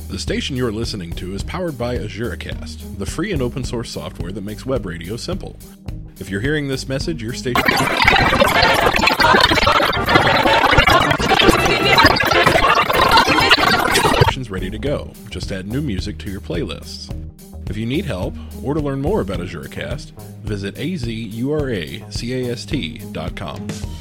The station you're listening to is powered by AzureCast, the free and open source software that makes web radio simple. If you're hearing this message, your station is ready to go. Just add new music to your playlists. If you need help or to learn more about AzureCast, visit azuracast.com.